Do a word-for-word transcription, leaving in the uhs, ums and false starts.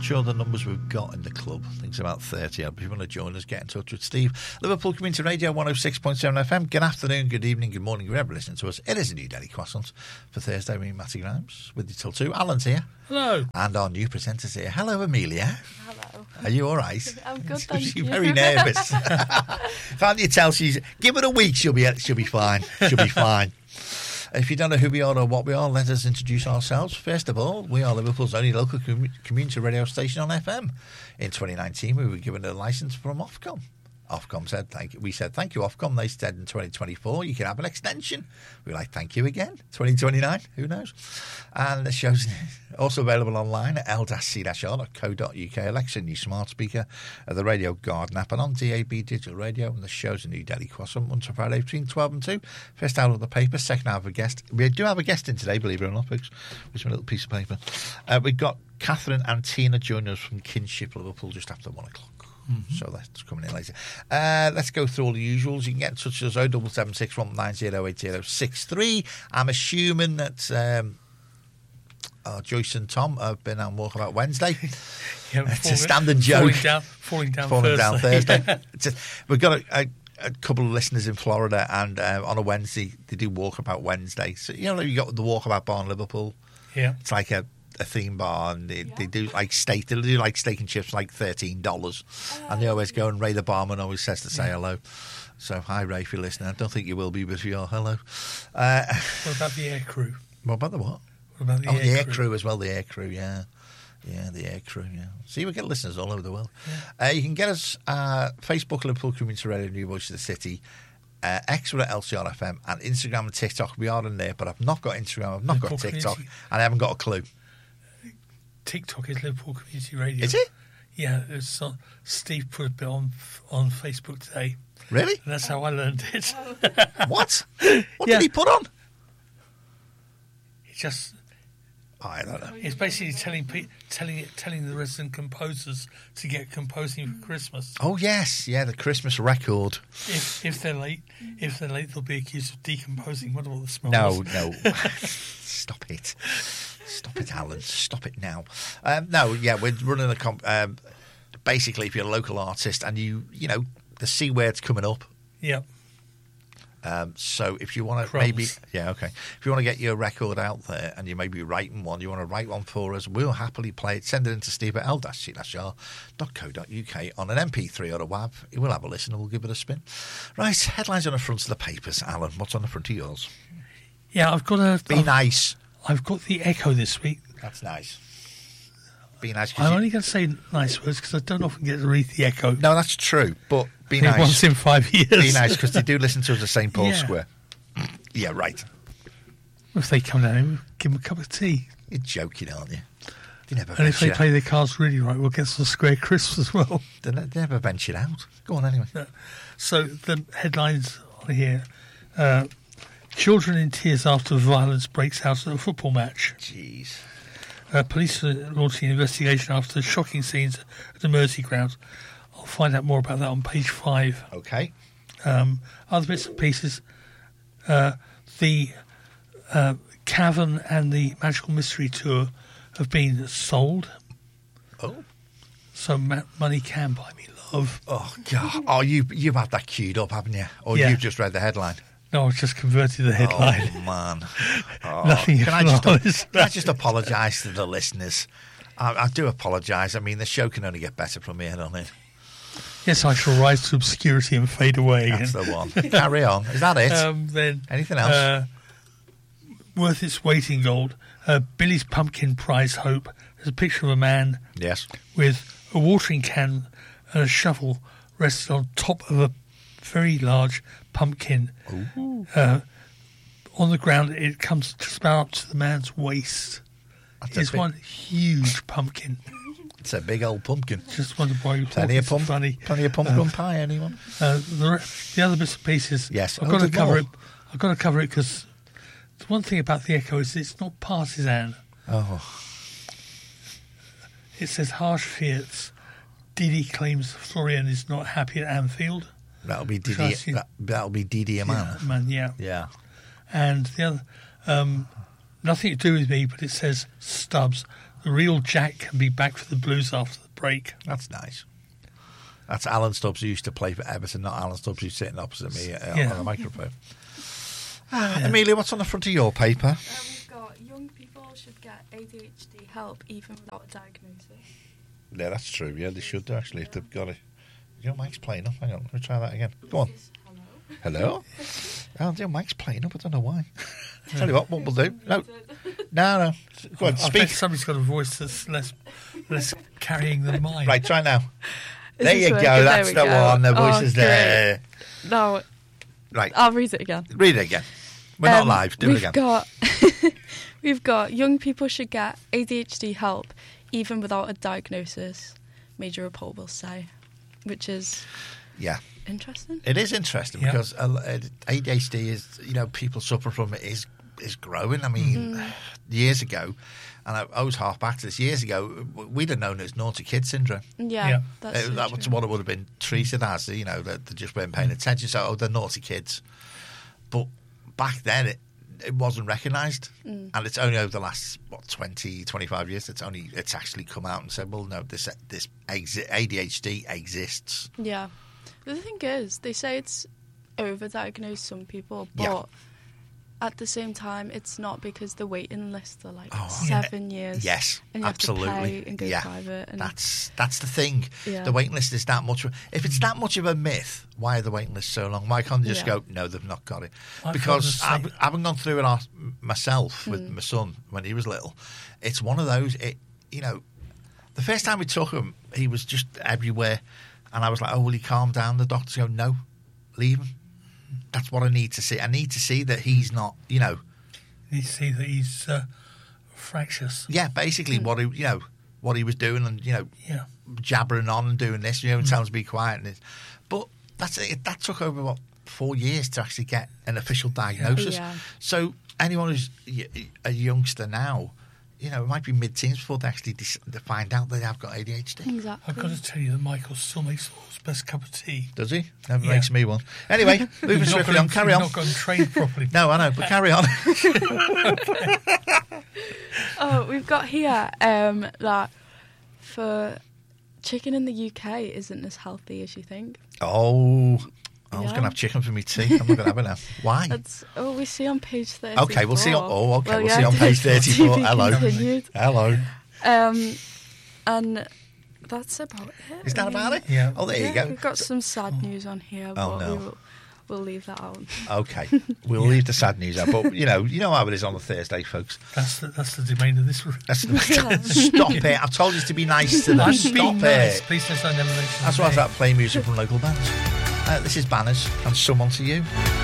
not sure the numbers we've got in the club. I think it's about thirty. If you want to join us, get in touch with Steve. Liverpool Community Radio, one oh six point seven F M. Good afternoon, good evening, good morning, wherever listening to us. It is a new Daily Croissant for Thursday. Me, Matty Grimes, with you till two. Alan's here. Hello. And our new presenter's here. Hello, Amelia. Hello. Are you all right? I'm good, thank She's you. very nervous. Can't you tell she's... Give her a week, she'll be, she'll be fine. She'll be fine. If you don't know who we are or what we are, let us introduce ourselves. First of all, we are Liverpool's only local com- community radio station on F M. In twenty nineteen, we were given a licence from Ofcom. Ofcom said thank you. We said thank you, Ofcom. They said in twenty twenty-four you can have an extension. We were like, thank you again. twenty twenty-nine, who knows? And the show's also available online at l c r dot co dot u k. Alexa, new smart speaker, uh, the Radio Garden app, and on D A B digital radio. And the show's a new Daily Croissant, Monday to Friday between twelve and two. First hour of the paper, second hour of a guest. We do have a guest in today, believe it or not, folks. With a little piece of paper. Uh, we've got Catherine and Tina joining us from Kinship, Liverpool, just after one o'clock. Mm-hmm. So that's coming in later. Uh, let's go through all the usuals. You can get in touch with us oh seven seven six one nine oh eight oh six three. I'm assuming that um, oh, Joyce and Tom have been on Walkabout Wednesday. Yeah, it's falling, a standard joke. Falling down, falling down falling Thursday. Down Thursday. Just, we've got a, a, a couple of listeners in Florida, and uh, on a Wednesday they do Walkabout Wednesday. So you know you got the Walkabout bar in Liverpool. Yeah, it's like a. a theme bar, and they, yeah. they do like steak. They do like steak and chips, like thirteen dollars, uh, and they always go. And Ray the barman always says to say yeah. hello. So hi Ray, if you're listening. I don't think you will be, but if you are, hello. Uh, what about the air crew? What about the what? What about the oh, air the air crew? crew as well. The air crew, yeah, yeah, the air crew, yeah. See, we get listeners all over the world. Yeah. Uh, you can get us uh, Facebook, Liverpool Community Radio, New Voice of the City. Uh, X at L C R F M, and Instagram and TikTok. We are in there, but I've not got Instagram. I've not Liverpool got TikTok, Community. And I haven't got a clue. TikTok is Liverpool Community Radio. Is it? Yeah, it's on, Steve put a bit on on Facebook today. Really? And that's how I learned it. What? What yeah. did he put on? He just... I don't know. It's basically telling telling telling the resident composers to get composing for Christmas. Oh yes, yeah, the Christmas record. If if they're late, if they're late, they'll be accused of decomposing. What all the smells? No, no, stop it, stop it, Alan, stop it now. Um, no, yeah, we're running a comp. Um, basically, if you're a local artist and you you know the C word's coming up. Yeah. Um, so if you want to maybe, yeah, okay. If you want to get your record out there and you may be writing one, you want to write one for us, we'll happily play it. Send it in to Steve at l c r dot co dot u k on an M P three or a W A V. We'll have a listen and we'll give it a spin. Right, headlines on the front of the papers. Alan, what's on the front of yours? Yeah, I've got a... Be I've, nice. I've got the Echo this week. That's nice. Be nice. I'm you... only going to say nice words because I don't often get to read the Echo. No, that's true, but be I nice. Once in five years. Be nice, because they do listen to us at Saint Paul's yeah. Square. Yeah, right. If they come down here, give them a cup of tea. You're joking, aren't you? They never and if they out. play their cards really right, we'll get some square crisps as well. They, they never ventured out. Go on, anyway. No. So the headlines on here. Uh, children in tears after violence breaks out at a football match. Jeez. Uh, police are launching an investigation after shocking scenes at the Mersey ground. I'll find out more about that on page five. Okay. Um, other bits and pieces. Uh, the uh, Cavern and the Magical Mystery Tour have been sold. Oh. So ma- money can buy me love. Oh, God. Oh, you, you've had that queued up, haven't you? Or yeah. You've just read the headline? No, I've just converted the headline. Oh, man. Oh, Nothing can I just, honest. Can I just apologise to the listeners? I, I do apologise. I mean, the show can only get better from here on in. Yes, I shall rise to obscurity and fade away again. That's the one. Carry on. Is that it? Um, then Anything else? Uh, worth its weight in gold. Uh, Billy's Pumpkin Prize Hope. There's a picture of a man yes. with a watering can and a shovel rested on top of a very large pumpkin. Uh, on the ground, it comes just about up to the man's waist. That's it's big... one huge pumpkin. It's a big old pumpkin. Just wondered why you plenty of pump, funny. Plenty of pumpkin uh, pie. Anyone? Uh, the, the other bits and pieces. Yes, I've got to cover more. it. I've got to cover it because the one thing about the Echo is it's not partisan. Oh. It says harsh fiats. Didi claims Florian is not happy at Anfield. That'll be Didi. That, that'll be Didi Amana. Yeah, man, yeah. Yeah. And the other, um, nothing to do with me, but it says Stubbs. the real Jack can be back for the Blues after the break. That's nice. That's Alan Stubbs, who used to play for Everton, not Alan Stubbs, who's sitting opposite me uh, Yeah. on the microphone. Ah, yeah. Amelia, what's on the front of your paper? Uh, we've got young people should get A D H D help even without a diagnosis. Yeah, that's true. Yeah, they should do, actually, if they've got it. Your mic's playing up. Hang on, let me try that again. Go on. Hello. Hello? Oh, your mic's playing up. I don't know why. Tell you what, what we'll do. No, no, no. Go on, I speak. bet somebody's got a voice that's less, less carrying than mine. Right, try now. Is There this you go. working? There That's we the go. one. The voice Oh, is there. No, Right, I'll read it again. read it again. We're not Um, live. Do it we've again. Got we've got young people should get A D H D help even without a diagnosis, Major Rapol will say, which is Yeah. interesting. It is interesting Yeah. because uh, A D H D is, you know, people suffer from it is is growing. I mean, Mm-hmm. years ago, and I, I was half back to this, years ago, we'd have known it as naughty kid syndrome. Yeah, Yeah. that's Uh, so that was true. what it would have been treated as, you know, that they just weren't paying attention. So, oh, they're naughty kids. But back then, it, it wasn't recognised. Mm. And it's only over the last, what, twenty, twenty-five years, it's only it's actually come out and said, well, no, this this exi- A D H D exists. Yeah. The thing is, they say it's overdiagnosed some people, but Yeah. at the same time, it's not because the waiting lists are like Oh, seven years. Yes, and you absolutely. have to pay and go yeah, private. And that's that's the thing. Yeah. The waiting list is that much. If it's that much of a myth, why are the waiting lists so long? Why can't they just Yeah. go, no, they've not got it? I Because felt the I've, same. having gone through it our- myself with Mm. my son when he was little, it's one of those. It you know, the first time we took him, he was just everywhere, and I was like, oh, will he calm down? The doctors go, no, leave him. That's what I need to see. I need to see that he's not, you know. You see that he's uh, fractious. Yeah, basically what he, you know, what he was doing, and you know, Yeah. jabbering on and doing this, you know, and telling him to be quiet. And it, but that's it. That took over what four years to actually get an official diagnosis. Yeah. So anyone who's y- a youngster now, you know, it might be mid-teens before they actually dis- they find out they have got A D H D. exactly. I've got to tell you that Michael still makes the world's best cup of tea. Does he? Never Yeah. makes me one. Anyway, moving He's not swiftly got on. him- Carry he's on. not got him trained properly. No, I know, but carry on. Oh, we've got here um, that for chicken in the U K isn't as healthy as you think. Oh, I was Yeah. going to have chicken for me tea. I'm not going to have it now. Why? That's oh, we see on page thirty-four. Okay, we'll see on- oh, okay, Well, we'll yeah, see on page to be thirty-four. Hello. continued. Hello. Um, and that's about it. Is that about it? Yeah. Oh, there Yeah, you go. we've got some sad news on here, Oh, but no. we will, we'll leave that out. Okay, we'll leave the sad news out, but you know, you know how it is on a Thursday, folks. That's the, that's the domain of this room. That's stop it! I've told you to be nice to them. I'm Stop being it! nice. Please don't never mention That's the why I name. start playing music from local bands. Uh, this is Banners and Someone to You.